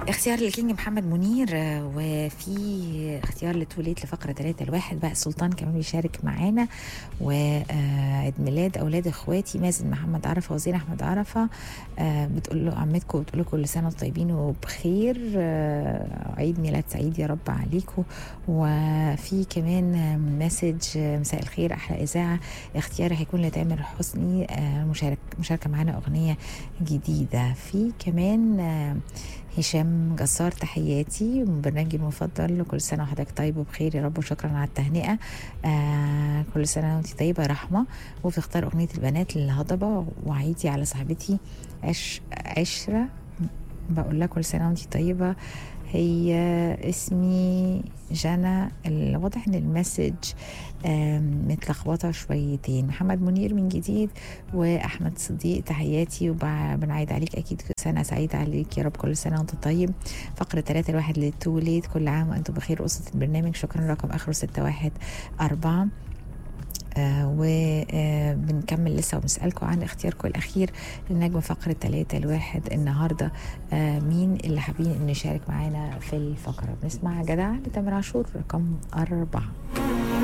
اختيار للكينج محمد منير، وفي اختيار لتوليت لفقرة 3 الواحد بقى السلطان كمان بيشارك معانا. وعيد ميلاد أولاد إخواتي مازن محمد عرفة وزين أحمد عرفة. بتقول له عمتكم بتقول له كل سنة وانتم طيبين وبخير، عيد ميلاد سعيد يا رب عليكم. وفي كمان مسج، مساء الخير أحلى إذاعة، اختياري هيكون لتامر حسني، مشاركة معانا أغنية جديدة. في كمان هشام جسار، تحياتي من برنامجي المفضل، كل سنة وحضرتك طيب وبخير يا رب، وشكرا على التهنئة. كل سنة وانت طيبة رحمة. وبتختار أغنية البنات للهضبة، وعيدي على صاحبتي عشرة، بقول لها كل سنة وانت طيبة. هي اسمي جنى. الواضح ان المسج متلخبطة شويتين. محمد منير من جديد واحمد صديق، تحياتي وبنعيد عليك اكيد سنة سعيدة عليك يا رب، كل سنة وانت طيب. فقرة 3 الواحد للتوليد، كل عام وانتم بخير قصة البرنامج، شكرا. رقم اخره 614. وبنكمل لسه وبنسألكم عن اختياركم الأخير للنجم فقرة 3 الواحد النهاردة. مين اللي حابين إنه يشارك معانا في الفقرة؟ بنسمع جدع لتامر عاشور رقم 4.